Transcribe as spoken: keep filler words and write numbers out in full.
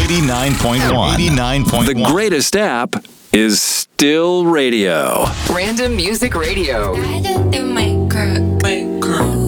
eighty-nine point one. eighty-nine point one. The greatest app is still radio. Random Music Radio. I don't think my girl, my girl.